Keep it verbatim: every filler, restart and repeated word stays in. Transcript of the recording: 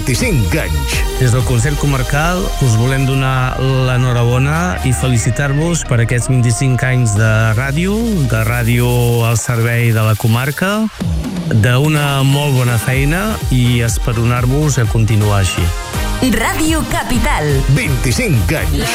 vint-i-cinc anys. Des del Consell Comarcal us volem donar l'enhorabona i felicitar-vos per aquests vint-i-cinc anys de ràdio, de ràdio al servei de la comarca, d'una molt bona feina i esperonar-vos a continuar així. Ràdio Capital. vint-i-cinc anys.